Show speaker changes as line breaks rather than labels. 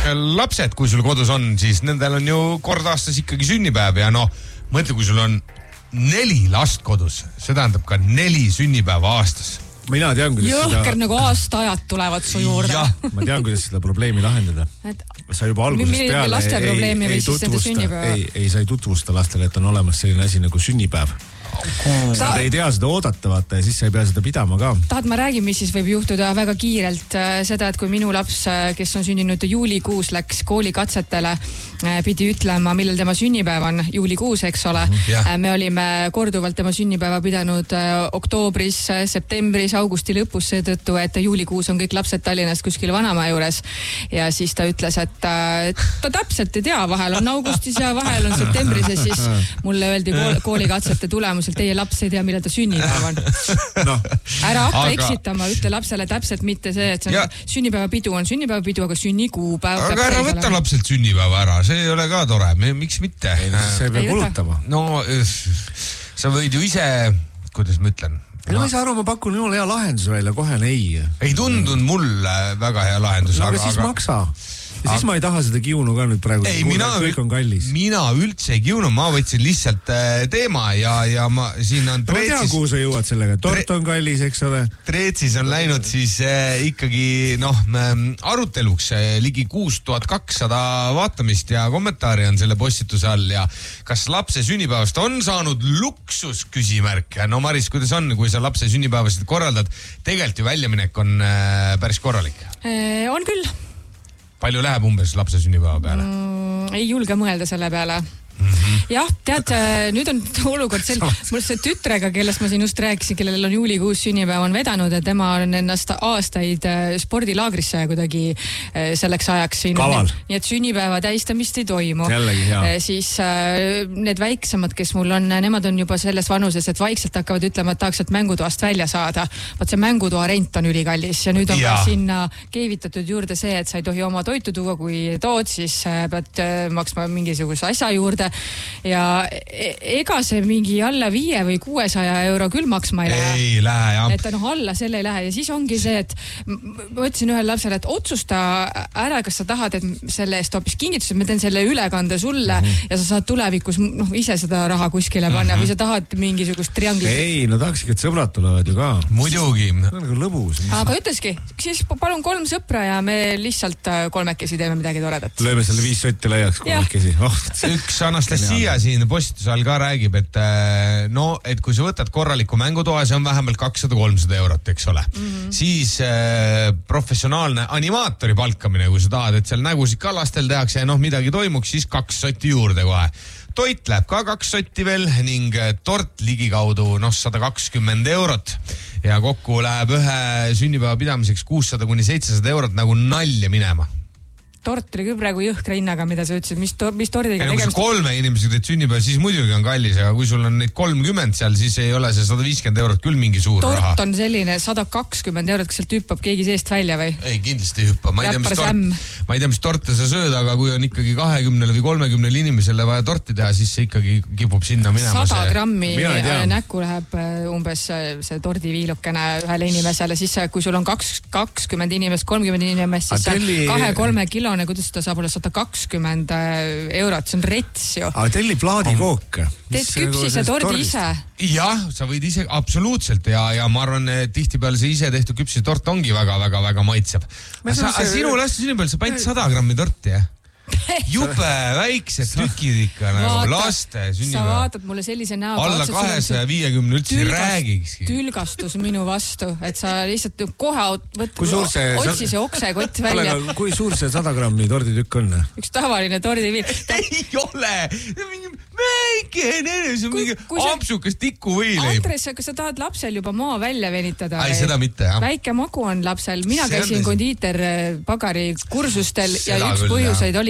Lapsed, kui sul kodus on, siis nendel on ju kord aastas ikkagi sünnipäev ja mõtle, kui sul on 4 last kodus, see tähendab ka 4 sünnipäeva aastas.
Mina tean, kuidas
jõhker nagu aastaajad tulevad su juurde.
Ma tean, kuidas seda probleemi lahendada. Sa juba algusest peale ei tutvusta lastele, et on olemas selline asi nagu sünnipäev. Nad ei tea seda oodata, vaata, ja siis sa ei pea seda pidama ka.
Tahad ma räägin, mis siis võib juhtuda väga kiirelt seda, et kui minu laps, kes on sündinud juulikuus, läks koolikatsetele, pidi ütlema, millal tema sünnipäev on juulikuus, eks ole. Me olime korduvalt tema sünnipäeva pidanud oktoobris, septembris, augusti lõpus seetõttu, et juulikuus on kõik lapsed Tallinnast kuskil vanaema juures. Ja siis ta ütles, et ta täpselt ei tea, vahel on augustis ja vahel on septembris ja siis mulle öeldi koolikatsete tulemusel, teie laps ei tea, millal ta sünnipäev on. Ära hakka eksitama, ütle lapsele täpselt mitte see, et see on sünnipäevapidu on sünnipäevapidu, aga sünnikuupäev.
Aga ära võtta lapselt sünnipäeva ära, see ei ole ka tore, miks mitte?
See peab kulutama.
No, sa võid ju ise, kuidas ma ütlen?
Ma ei saa aru, ma pakun jumala hea lahendus välja, kohe ei.
Ei tundunud mulle väga hea lahendus.
Aga siis maksa. Ja siis ma ei taha seda kiunu ka nüüd praegu.
Ei,
kõik on kallis.
Mina üldse ei kiunu, ma võtsin lihtsalt teema ja ma siin on
Treetsis. Ma tean, kuhu sa jõuad sellega. Tort on kallis, eks ole.
Treetsis on läinud siis ikkagi aruteluks ligi 6200 vaatamist ja kommentaari on selle postituse all ja kas lapse sünnipäevast on saanud luksus küsimärk? No Maris, kuidas on, kui sa lapse sünnipäevasid korraldad? Tegelikult ju väljaminek on päris korralik.
On küll.
Palju läheb umbes lapse sünnipäeva peale?
Ei julge mõelda selle peale. Jah, tead, nüüd on olukord mul see tütrega, kellest ma siin just rääkisin, kellel on juulikuus sünnipäev on vedanud ja tema on ennast aastaid spordilaagrisse kuidagi selleks ajaks siin.
Kaval.
Nii et sünnipäeva tähistamist ei toimu.
Jällegi,
siis need väiksemad, kes mul on, nemad on juba selles vanuses, et vaikselt hakkavad ütlema, et tahaks, et mängutoast välja saada. Vaat see mängutoa rent on ülikallis ja nüüd on ka sinna keevitatud juurde see, et sa ei tohi oma toitu tuua, kui tood, siis pead maksma mingisuguse asja juurde. Ja ega see mingi alla 5 või 600 euro küll maksma ei lähe.
Ei lähe, jah.
Et alla selle ei lähe ja siis ongi see, et ma ütlesin ühele lapsele, et otsusta ära, kas sa tahad, et selle eest hoopis kingitus, et ma teen selle ülekande sulle ja sa saad tulevikus ise seda raha kuskile panna või sa tahad mingisugust trianglit.
Ei, no tahaks ikka, et sõbrad tulevad ju ka.
Muidugi.
Nagu lõbus.
Aga ütleski, siis palun 3 sõpra ja me lihtsalt kolmekesi teeme midagi toredat.
Lööme selle 5 sotti laiaks kolmekesi.
Üks Anastasia siin postituse all ka räägib, et et kui sa võtad korraliku mängutoa, see on vähemalt 200-300 eurot, eks ole. Siis professionaalne animaatori palkamine, kui sa tahad, et seal nägusid ka lastel tehakse ja midagi toimuks, siis 2 sotti juurde kohe. Toit läheb ka 2 sotti veel ning tort ligikaudu 120 eurot ja kokku läheb ühe sünnipäeva pidamiseks 600-700 eurot nagu nalja minema.
Tort oli küll praegu jõhkra hinnaga, mida sa ütlesid, mis tordiga
tegemist. Kui sa 3 inimesega teed sünnipäeva, siis muidugi on kallis, aga kui sul on neid 30 seal, siis ei ole see 150 eurot küll mingi suur raha.
Tort on selline 120 eurot, kas sealt hüppab keegi seest välja või?
Ei, kindlasti ei hüppa. Ma ei tea, mis torte sa sööd, aga kui on ikkagi 20 või 30 inimesele vaja torti teha, siis see ikkagi kipub sinna minema.
100 grammi näkku läheb umbes see tordiviilukene ühele inimesele, siis kui sul on 20 inimest, 30 inimest, siis 2-3 kilo kuidas ta saab olla 120 eurot, see on rets ju.
Aga telli plaadikook.
Teed küpsise tordi ise.
Jah, sa võid ise, absoluutselt ja ma arvan, et tihtipeale see ise tehtud küpsise tort ongi väga maitseb. Sinu laste sünnipäeval sa panid 100 grammi torti, jah? Jube väiksed tükid ikka nagu laste sünnipäeval.
Sa vaatad mulle sellise näoga.
Alla 250 üldse räägikski.
Tülgastus minu vastu, et sa lihtsalt kohe otsi see oksekott välja.
Kui suur see 100 grammi torditükk on?
Üks tavaline tordiviil.
Ei ole! Väikene, see on mingi ampsukas tikuvõileib.
Andres, kas sa tahad lapsel juba maa välja venitada?
Ei, seda mitte, jah.
Väike magu on lapsel. Mina käisin kondiiter pagari kursustel ja üks põhjuseid oli